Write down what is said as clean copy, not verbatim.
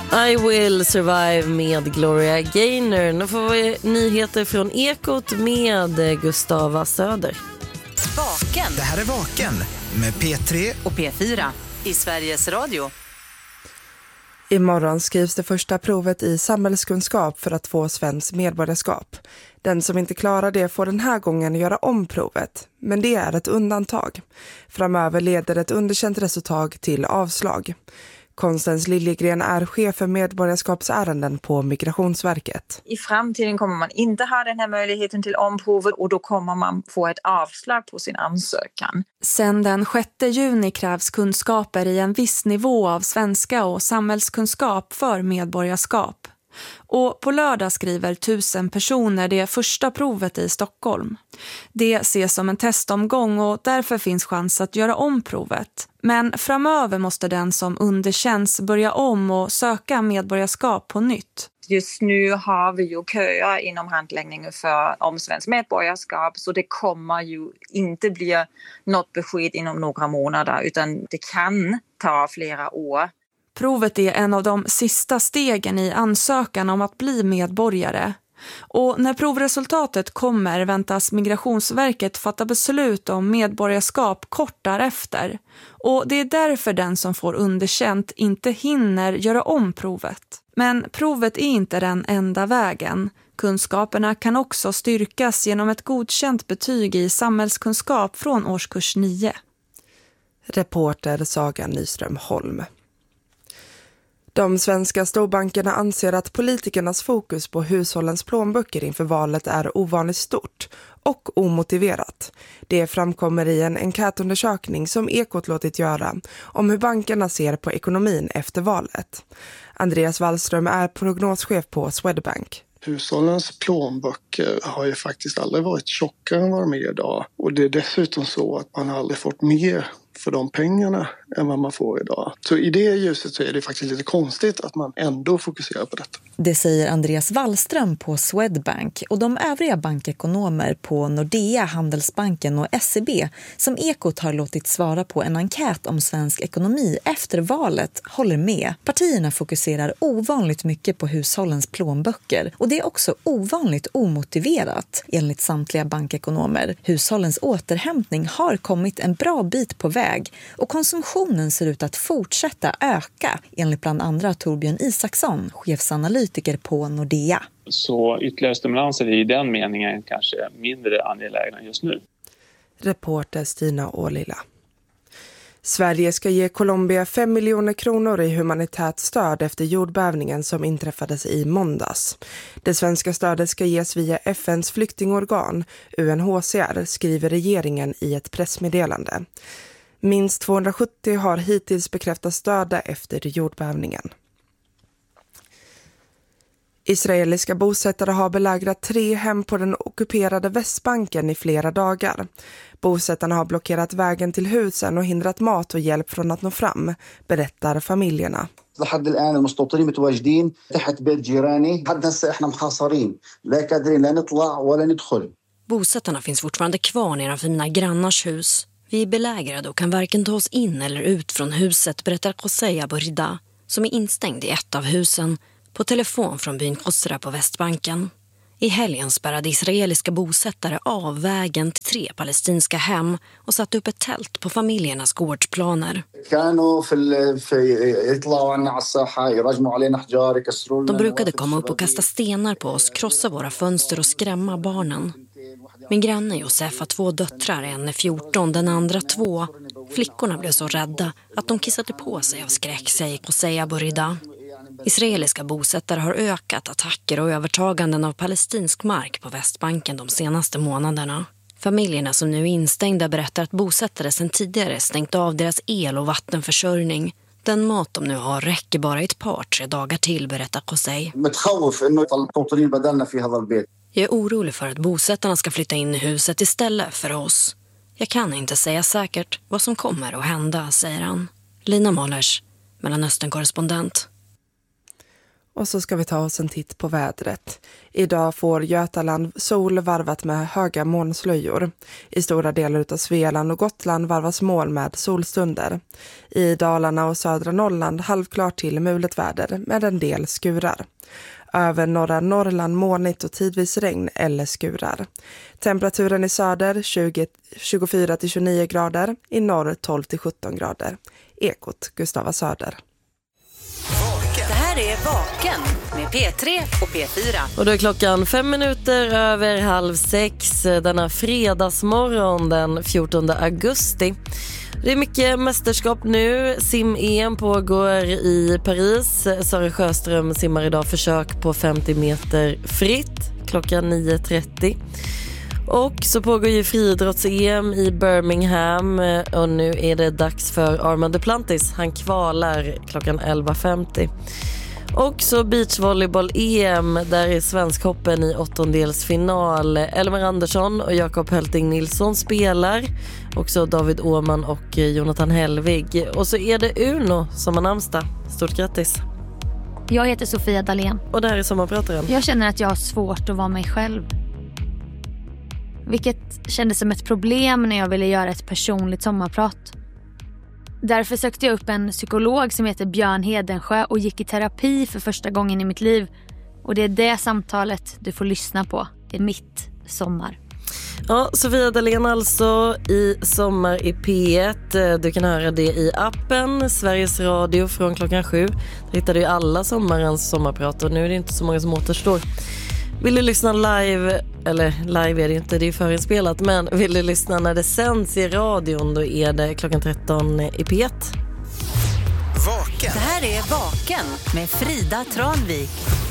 I will survive med Gloria Gaynor. Nu får vi nyheter från Ekot med Gustava Söder. Vaken. Det här är Vaken med P3 och P4 i Sveriges Radio. Imorgon skrivs det första provet i samhällskunskap för att få svenskt medborgarskap. Den som inte klarar det får den här gången göra om provet, men det är ett undantag. Framöver leder ett underkänt resultat till avslag. Konstens Liljegren är chef för medborgarskapsärenden på Migrationsverket. I framtiden kommer man inte ha den här möjligheten till omprovet och då kommer man få ett avslag på sin ansökan. Sen den 6 juni krävs kunskaper i en viss nivå av svenska och samhällskunskap för medborgarskap. Och på lördag skriver 1000 personer det första provet i Stockholm. Det ses som en testomgång och därför finns chans att göra om provet. Men framöver måste den som underkänns börja om och söka medborgarskap på nytt. Just nu har vi ju köer inom handläggningen för om svenskt medborgarskap, så det kommer ju inte bli något besked inom några månader utan det kan ta flera år. Provet är en av de sista stegen i ansökan om att bli medborgare. Och när provresultatet kommer väntas Migrationsverket fatta beslut om medborgarskap kort därefter. Och det är därför den som får underkänt inte hinner göra om provet. Men provet är inte den enda vägen. Kunskaperna kan också styrkas genom ett godkänt betyg i samhällskunskap från årskurs 9. Reporter Saga Nyström Holm. De svenska storbankerna anser att politikernas fokus på hushållens plånböcker inför valet är ovanligt stort och omotiverat. Det framkommer i en enkätundersökning som Ekot låtit göra om hur bankerna ser på ekonomin efter valet. Andreas Wallström är prognoschef på Swedbank. Hushållens plånböcker har ju faktiskt aldrig varit tjockare än vad de är idag. Och det är dessutom så att man har aldrig fått mer för de pengarna än vad man får idag. Så i det ljuset så är det faktiskt lite konstigt att man ändå fokuserar på detta. Det säger Andreas Wallström på Swedbank och de övriga bankekonomer på Nordea, Handelsbanken och SEB som Ekot har låtit svara på en enkät om svensk ekonomi efter valet håller med. Partierna fokuserar ovanligt mycket på hushållens plånböcker och det är också ovanligt omotiverat enligt samtliga bankekonomer. Hushållens återhämtning har kommit en bra bit på väg och konsumtionen ser ut att fortsätta öka enligt bland andra Torbjörn Isaksson, chefsanalytiker på Nordea. Så ytterligare stimulanser är i den meningen kanske mindre angelägna just nu. Reporter Stina Ålila. Sverige ska ge Colombia 5 miljoner kronor i humanitärt stöd efter jordbävningen som inträffades i måndags. Det svenska stödet ska ges via FNs flyktingorgan, UNHCR, skriver regeringen i ett pressmeddelande. Minst 270 har hittills bekräftat stöd efter jordbävningen. Israeliska bosättare har belägrat 3 hem på den ockuperade Västbanken i flera dagar. Bosättarna har blockerat vägen till husen och hindrat mat och hjälp från att nå fram, berättar familjerna. لحد الآن المستوطنين متواجدين تحت بيت جيراني حد هسه إحنا محاصرين لا قادرين لا نطلع ولا ندخل. Bosättarna finns fortfarande kvar nedanför mina grannars hus. Vi är belägrade och kan varken ta oss in eller ut från huset, berättar Qosei Aburida, som är instängd i ett av husen, på telefon från byn Qosra på Västbanken. I helgen spärrade israeliska bosättare av vägen till 3 palestinska hem och satte upp ett tält på familjernas gårdsplaner. De brukade komma upp och kasta stenar på oss, krossa våra fönster och skrämma barnen. Min granne Josef har 2 döttrar, en är 14, den andra 2. Flickorna blev så rädda att de kissade på sig av skräck, säger Qosei Aburida. Israeliska bosättare har ökat attacker och övertaganden av palestinsk mark på Västbanken de senaste månaderna. Familjerna som nu är instängda berättar att bosättare sedan tidigare stängt av deras el- och vattenförsörjning. Den mat de nu har räcker bara i ett par 3 dagar till, berättar Qosei. Jag är orolig för att bosättarna ska flytta in i huset istället för oss. Jag kan inte säga säkert vad som kommer att hända, säger han. Lina Målers, Mellanöstern-korrespondent. Och så ska vi ta oss en titt på vädret. Idag får Götaland sol varvat med höga molnslöjor. I stora delar av Svealand och Gotland varvas moln med solstunder. I Dalarna och södra Norrland halvklart till mulet väder med en del skurar. Över norra Norrland molnigt och tidvis regn eller skurar. Temperaturen i söder 24-29 grader, i norr 12-17 grader. Ekot, Gustava Söder. Det här är Vaken med P3 och P4. Och då är klockan 5 minuter över 5:30 denna fredagsmorgon den 14 augusti. Det är mycket mästerskap nu. Sim-EM pågår i Paris. Sara Sjöström simmar idag försök på 50 meter fritt klockan 9:30. Och så pågår ju friidrotts-EM i Birmingham och nu är det dags för Armand Duplantis. Han kvalar klockan 11:50. Och så beachvolleyboll-EM, där är svenskhoppen i 8-delsfinal. Elmer Andersson och Jakob Helting Nilsson spelar. Också David Åman och Jonathan Hellvig. Och så är det Uno som har namnsdag. Stort grattis. Jag heter Sofia Dalén. Och det här är Sommarprataren. Jag känner att jag har svårt att vara mig själv. Vilket kändes som ett problem när jag ville göra ett personligt sommarprat. Därför sökte jag upp en psykolog som heter Björn Hedensjö och gick i terapi för första gången i mitt liv. Och det är det samtalet du får lyssna på i mitt sommar. Ja, Sofia Dalén alltså i Sommar i P1. Du kan höra det i appen Sveriges Radio från klockan 7. Där hittar du alla sommarens sommarprat och nu är det inte så många som återstår. Vill du lyssna live, eller live är det inte, det är förinspelat, men vill du lyssna när det sänds i radion, då är det klockan 13 i P1. Vaken. Det här är Vaken med Frida Tranvik.